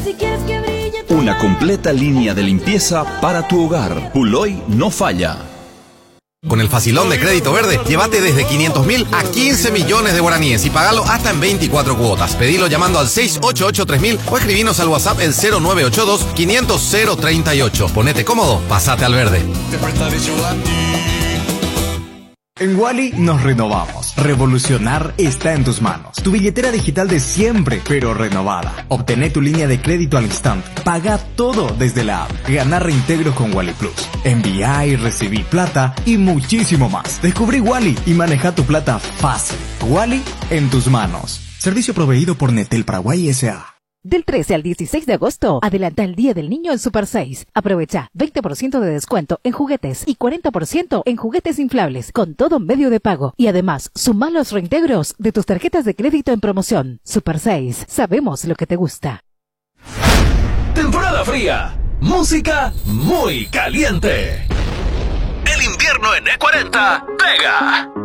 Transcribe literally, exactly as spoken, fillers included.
Si quieres que brille tu Una completa línea de limpieza para tu hogar. Puloy no falla. Con el facilón de Crédito Verde, llévate desde quinientos mil a quince millones de guaraníes y pagalo hasta en veinticuatro cuotas. Pedilo llamando al seis ocho ocho tres mil o escribinos al WhatsApp el cero nueve ocho dos quinientos cero treinta y ocho. Ponete cómodo, pasate al verde. En Wally nos renovamos. Revolucionar está en tus manos. Tu billetera digital de siempre, pero renovada. Obtené tu línea de crédito al instante. Paga todo desde la app. Ganar reintegros con Wally Plus. Enviar y recibir plata y muchísimo más. Descubrí Wally y maneja tu plata fácil. Wally en tus manos. Servicio proveído por Netel Paraguay S A Del trece al dieciséis de agosto, adelanta el Día del Niño en Super seis. Aprovecha veinte por ciento de descuento en juguetes y cuarenta por ciento en juguetes inflables con todo medio de pago. Y además, suma los reintegros de tus tarjetas de crédito en promoción. Super seis, sabemos lo que te gusta. Temporada fría, música muy caliente. El invierno en E cuarenta pega.